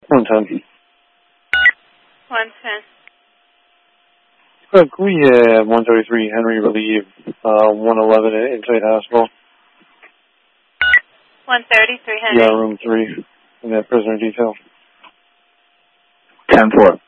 110. 110. Can we have 133 Henry relieve 111 at Insight Hospital? 133 Henry. Yeah, room 3 in that prisoner detail. 10-4.